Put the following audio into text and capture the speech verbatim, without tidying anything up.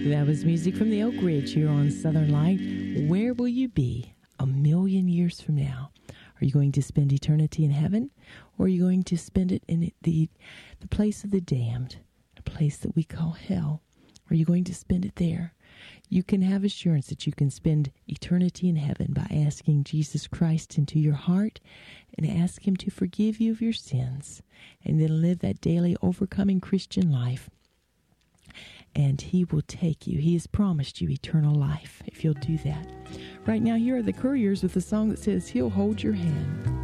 That was music from the Oak Ridge here on Southern Light. Where will you be a million years from now? Are you going to spend eternity in heaven, or are you going to spend it in the the place of the damned, a place that we call hell? Are you going to spend it there? You can have assurance that you can spend eternity in heaven by asking Jesus Christ into your heart and ask him to forgive you of your sins, and then live that daily overcoming Christian life. And he will take you. He has promised you eternal life if you'll do that. Right now, here are the Couriers with a song that says, He'll Hold Your Hand.